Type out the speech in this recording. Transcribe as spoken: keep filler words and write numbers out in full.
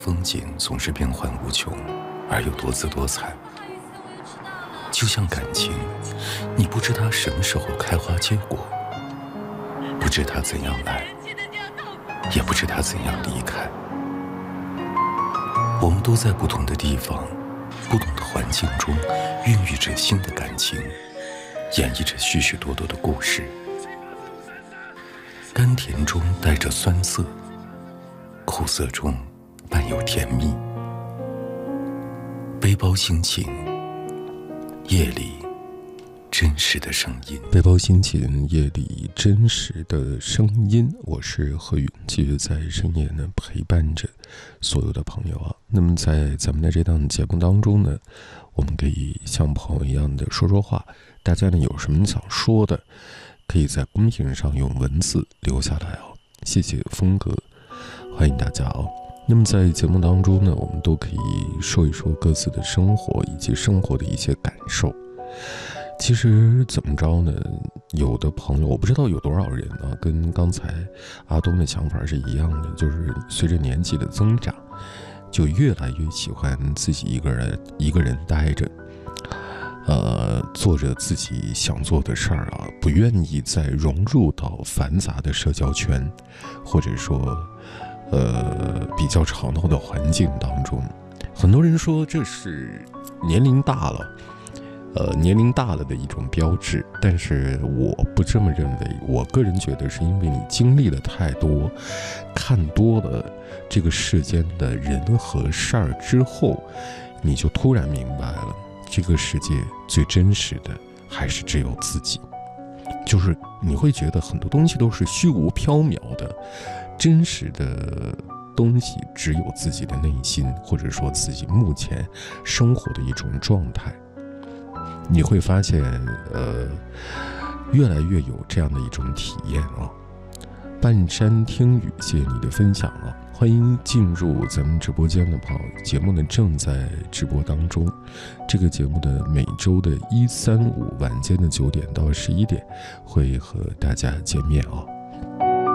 风景总是变幻无穷，而又多姿多彩。就像感情，你不知它什么时候开花结果，不知它怎样来，也不知它怎样离开。我们都在不同的地方、不同的环境中，孕育着新的感情，演绎着许许多多的故事。甘甜中带着酸涩，苦涩中伴有甜蜜。背包心情，夜里真实的声音。 背包心情，夜里真实的声音。我是何允，继续在深夜呢陪伴着所有的朋友啊。那么在咱们的这档节目当中呢，我们可以像朋友一样的说说话。大家呢有什么想说的，可以在公屏上用文字留下来哦。谢谢峰哥，欢迎大家哦。那么在节目当中呢，我们都可以说一说各自的生活以及生活的一些感受。其实怎么着呢，有的朋友我不知道有多少人呢，跟刚才阿东的想法是一样的，就是随着年纪的增长，就越来越喜欢自己一个人一个人待着，呃，做着自己想做的事儿啊，不愿意再融入到繁杂的社交圈，或者说呃比较吵闹的环境当中。很多人说这是年龄大了，呃年龄大了的一种标志，但是我不这么认为。我个人觉得是因为你经历了太多，看多了这个世间的人和事儿之后，你就突然明白了，这个世界最真实的还是只有自己。就是你会觉得很多东西都是虚无缥缈的，真实的东西只有自己的内心，或者说自己目前生活的一种状态。你会发现呃，越来越有这样的一种体验啊。半山听雨，谢谢你的分享啊！欢迎进入咱们直播间的朋友，节目呢正在直播当中。这个节目的每周的一三五晚间的九点到十一点会和大家见面啊。